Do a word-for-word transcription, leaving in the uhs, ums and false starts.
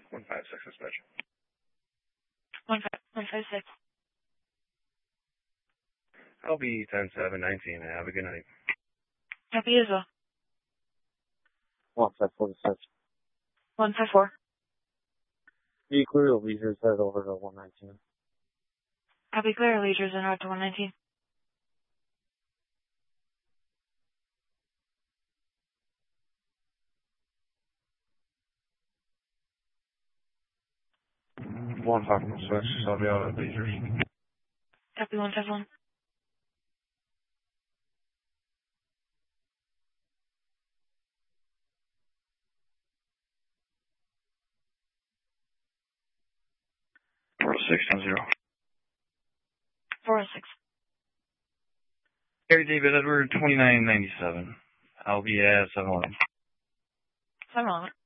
one five six dispatch. one five, one five six. I'll be ten seven nineteen. Have a good night. Copy as well. one five four six. one five four. Be clear, leisure head over to one nineteen. Copy clear, leisures en route to one nineteen. one five four six, I'll be out at leisure. Copy one five one. four oh six ten zero. four oh six. Gary David Edward, twenty-nine ninety-seven. I'll be at seven eleven. seven eleven.